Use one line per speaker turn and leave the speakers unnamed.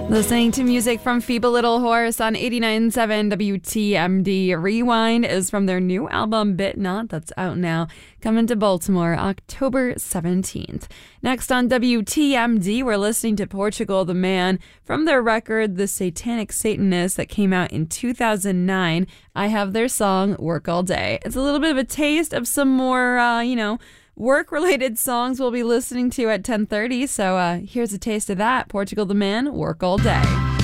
Listening to music from Feeble Little Horse on 89.7 WTMD. Rewind is from their new album, Bit Not, that's out now, coming to Baltimore October 17th. Next on WTMD, we're listening to Portugal the Man from their record, The Satanic Satanist, that came out in 2009. I have their song, Work All Day. It's a little bit of a taste of some more, work-related songs we'll be listening to at 10:30. So here's a taste of that. Portugal the Man, Work All Day.